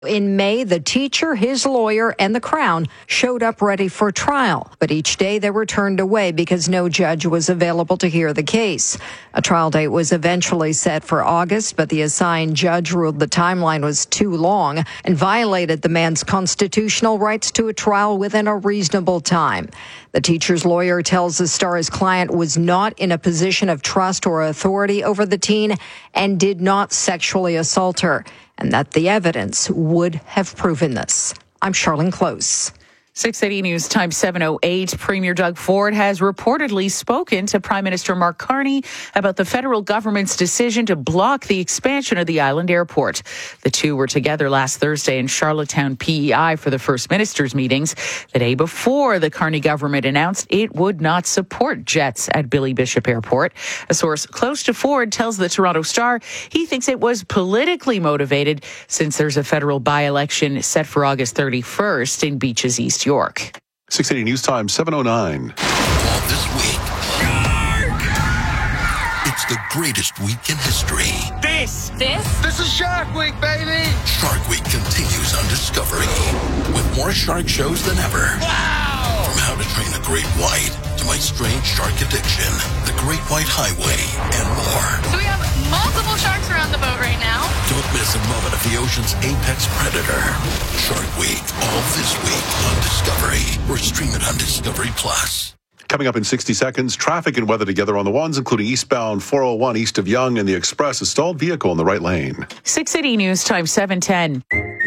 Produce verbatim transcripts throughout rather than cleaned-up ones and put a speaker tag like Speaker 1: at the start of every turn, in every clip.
Speaker 1: In May, the teacher, his lawyer, and the Crown showed up ready for trial. But each day they were turned away because no judge was available to hear the case. A trial date was eventually set for August, but the assigned judge ruled the timeline was too long and violated the man's constitutional rights to a trial within a reasonable time. The teacher's lawyer tells the Star his client was not in a position of trust or authority over the teen and did not sexually assault her, and that the evidence would have proven this. I'm Charlene Close.
Speaker 2: six eighty News Time seven oh eight. Premier Doug Ford has reportedly spoken to Prime Minister Mark Carney about the federal government's decision to block the expansion of the island airport. The two were together last Thursday in Charlottetown P E I for the First Minister's meetings, the day before the Carney government announced it would not support jets at Billy Bishop Airport. A source close to Ford tells the Toronto Star he thinks it was politically motivated since there's a federal by-election set for August thirty-first in Beaches, East York.
Speaker 3: six eighty News Time, seven oh nine.
Speaker 4: All this week. Shark! It's the greatest week in history.
Speaker 5: This!
Speaker 6: This?
Speaker 5: This is Shark Week, baby!
Speaker 4: Shark Week continues on Discovery with more shark shows than ever.
Speaker 5: Wow!
Speaker 4: From How to Train a Great White to My Strange Shark Addiction, The Great White Highway, and more.
Speaker 6: So we have multiple sharks around the boat right now.
Speaker 4: Don't miss a moment of the ocean's apex predator. Shark Week, all this week on Discovery, or stream it on Discovery Plus.
Speaker 3: Coming up in sixty seconds, traffic and weather together on the ones, including eastbound four oh one east of Yonge and the Express, a stalled vehicle in the right lane.
Speaker 2: six eighty News Time seven ten.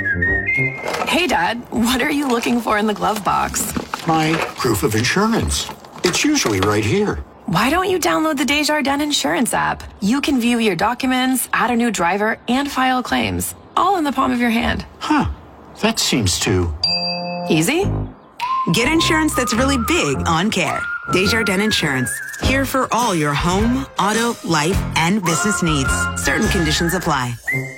Speaker 7: Hey, Dad, what are you looking for in the glove box?
Speaker 8: My proof of insurance. It's usually right here.
Speaker 7: Why don't you download the Desjardins Insurance app? You can view your documents, add a new driver, and file claims, all in the palm of your hand.
Speaker 8: Huh, that seems too
Speaker 7: easy.
Speaker 9: Get insurance that's really big on care. Desjardins Insurance. Here for all your home, auto, life, and business needs. Certain conditions apply.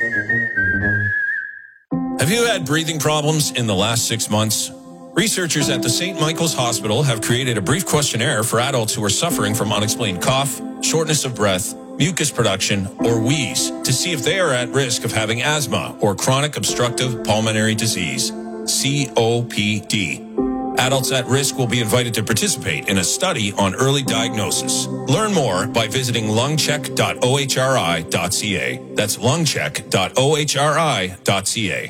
Speaker 10: Have you had breathing problems in the last six months? Researchers at the Saint Michael's Hospital have created a brief questionnaire for adults who are suffering from unexplained cough, shortness of breath, mucus production, or wheeze to see if they are at risk of having asthma or chronic obstructive pulmonary disease, C O P D. Adults at risk will be invited to participate in a study on early diagnosis. Learn more by visiting lungcheck dot o h r i dot c a. That's lungcheck dot o h r i dot c a.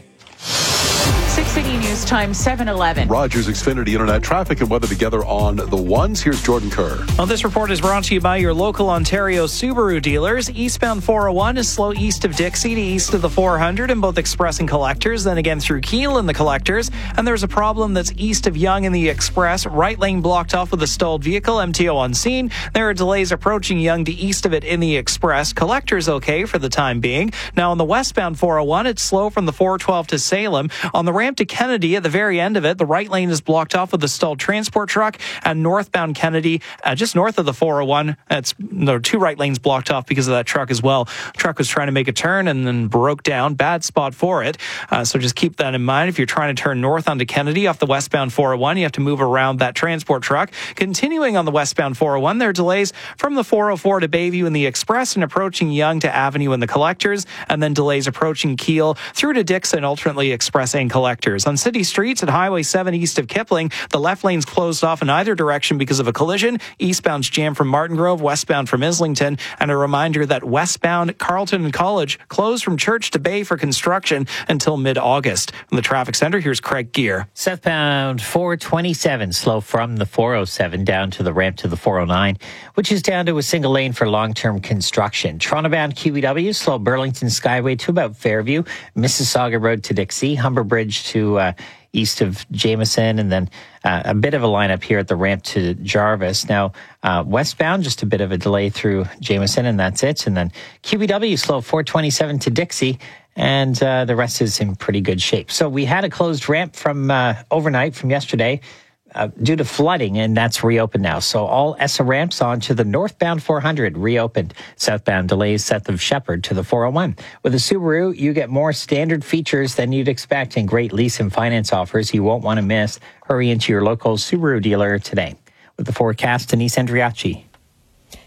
Speaker 2: six eighty News Time seven eleven.
Speaker 3: Rogers Xfinity Internet traffic and weather together on the ones. Here's Jordan Kerr.
Speaker 11: Well, this report is brought to you by your local Ontario Subaru dealers. Eastbound four oh one is slow east of Dixie to east of the four hundred in both Express and Collectors, then again through Keele in the Collectors. And there's a problem that's east of Yonge in the Express. Right lane blocked off with a stalled vehicle, M T O on scene. There are delays approaching Yonge to east of it in the Express. Collectors okay for the time being. Now on the westbound four oh one, it's slow from the four twelve to Salem. On the ramp to Kennedy, at the very end of it, the right lane is blocked off with a stalled transport truck. And northbound Kennedy, uh, just north of the four oh one, it's, there are two right lanes blocked off because of that truck as well. The truck was trying to make a turn and then broke down. Bad spot for it. Uh, so just keep that in mind. If you're trying to turn north onto Kennedy off the westbound four oh one, you have to move around that transport truck. Continuing on the westbound four oh one, there are delays from the four oh four to Bayview in the Express and approaching Yonge to Avenue in the Collectors, and then delays approaching Keele through to Dixon, alternately Express and Collectors. On city streets at Highway seven east of Kipling, the left lane's closed off in either direction because of a collision. Eastbound's jammed from Martin Grove, westbound from Islington. And a reminder that westbound Carleton and College closed from Church to Bay for construction until mid-August. From the traffic center, here's Craig Gear.
Speaker 12: Southbound four twenty-seven, slow from the four oh seven down to the ramp to the four oh nine, which is down to a single lane for long-term construction. Toronto-bound Q E W, slow Burlington Skyway to about Fairview, Mississauga Road to Dixie, Humber Bridge to uh, east of Jameson, and then uh, a bit of a lineup here at the ramp to Jarvis. Now, uh, westbound, just a bit of a delay through Jameson, and that's it. And then Q B W, slow four twenty-seven to Dixie, and uh, the rest is in pretty good shape. So we had a closed ramp from uh, overnight from yesterday uh, due to flooding, and that's reopened now. So all E S S A ramps onto the northbound four hundred reopened. Southbound delays south of Shepherd to the four oh one. With a Subaru, you get more standard features than you'd expect and great lease and finance offers you won't want to miss. Hurry into your local Subaru dealer today. With the forecast, Denise Andriachi.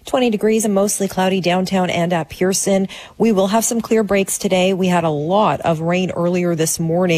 Speaker 13: twenty degrees and mostly cloudy downtown and at Pearson. We will have some clear breaks today. We had a lot of rain earlier this morning.